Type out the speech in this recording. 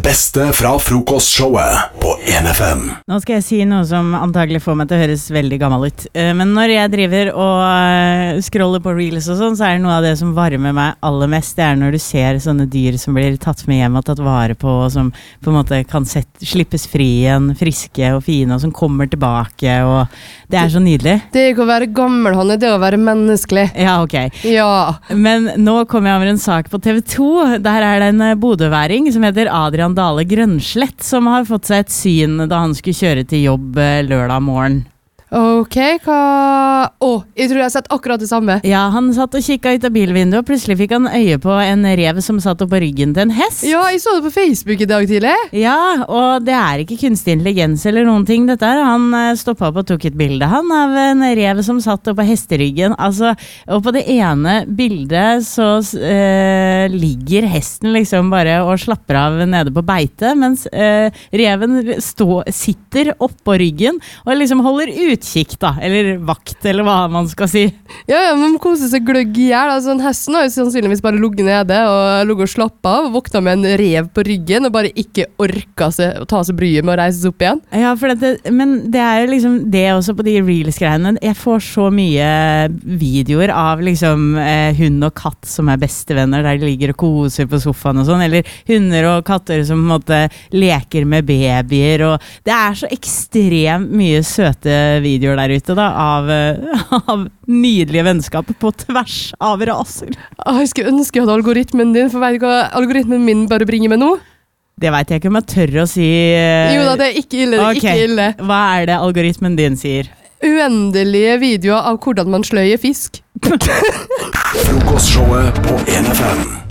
beste fra frokostshowet på 1FM. Nå skal jeg si noe som antagelig får meg til å høres veldig gammel ut. Men når jeg driver og scroller på reels og sånn, så er det noe av det som varmer meg aller mest. Det er når du ser sånne dyr som blir tatt med hjem og tatt vare på, og som på en måte kan slippes fri igjen, friske og fine, og som kommer tilbake, og det er så nydelig. Det er ikke å være gammel, Hanne, det er å være menneskelig. Ja, ok. Ja. Men nå kommer jeg over en sak på TV 2. Der er det en bodøværing som heter Adrian Dale Grønslett, som har fått seg et syn da han skulle kjøre til jobb lørdag morgen. Ok, hva... jeg tror jeg har sett akkurat det samme. Ja, han satt og kikket ut av bilvinduet, og plutselig fikk han øye på en rev som satt opp på ryggen til en hest. Ja, jeg så det på Facebook i dag tidlig. Ja, og det er ikke kunstig intelligens eller noen ting dette her. Han stoppet opp og tok et bilde han av en rev som satt opp på hesteryggen. Altså, og på det ene bildet så ligger hesten liksom bare og slapper av nede på beite, mens reven sitter opp på ryggen og liksom holder utkikk da, eller vakt, eller hva man skal si. Ja, man koser seg gløgg i hjel. Altså, hesten har jo sannsynligvis bare ligget nede og slappet av, og våknet med en rev på ryggen, og bare ikke orket å ta seg bryet med å reise seg opp igjen. Ja, men det er jo liksom det også på de reels-greiene. Jeg får så mye videoer av liksom hund og katt som er bestevenner, der de ligger og koser på sofaen og sånn, eller hunder og katter som på en måte leker med babyer, og det er så ekstremt mye søte videoer der ute da, av nydelige vennskap på tvers av raser. Jeg skulle ønske jeg hadde algoritmen din, for vet du hva algoritmen min bare bringer meg nå? Det vet jeg ikke om jeg tør å si. Jo da, det er ikke ille, det er ikke ille. Hva er det algoritmen din sier? Uendelige videoer av hvordan man sløyer fisk. Frokostshowet på 1FM.